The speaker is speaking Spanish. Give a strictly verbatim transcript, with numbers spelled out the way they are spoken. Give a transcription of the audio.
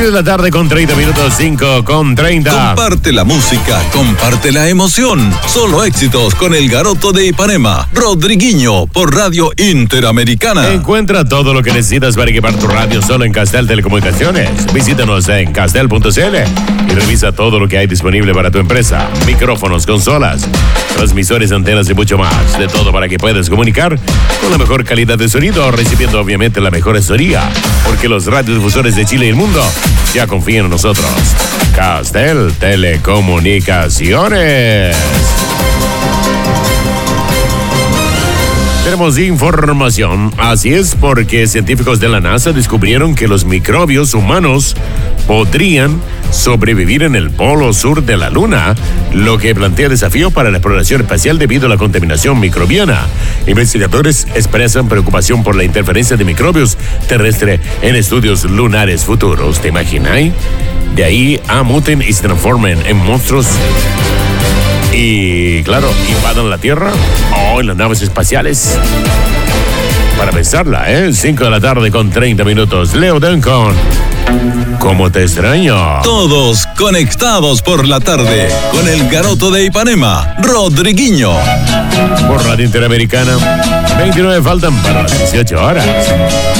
seis de la tarde con treinta minutos, cinco con treinta. Comparte la música, comparte la emoción. Solo éxitos con el Garoto de Ipanema, Rodriguinho, por Radio Interamericana. Encuentra todo lo que necesitas para equipar tu radio solo en Castel Telecomunicaciones. Visítanos en castel punto c l y revisa todo lo que hay disponible para tu empresa. Micrófonos, consolas, transmisores, antenas y mucho más. De todo para que puedas comunicar con la mejor calidad de sonido, recibiendo obviamente la mejor asesoría, porque los radiodifusores de Chile y el mundo ya confían en nosotros. Castel Telecomunicaciones. Tenemos información. Así es, porque científicos de la NASA descubrieron que los microbios humanos podrían sobrevivir en el polo sur de la Luna, lo que plantea desafío para la exploración espacial debido a la contaminación microbiana. Investigadores expresan preocupación por la interferencia de microbios terrestres en estudios lunares futuros. ¿Te imagináis? De ahí a muten y se transformen en monstruos y, claro, invadan la Tierra o en las naves espaciales. Para pensarla, ¿eh? cinco de la tarde con treinta minutos. Leo Duncan, ¿cómo te extraño? Todos conectados por la tarde con el Garoto de Ipanema, Rodriguinho. Por Radio Interamericana, veintinueve faltan para las dieciocho horas.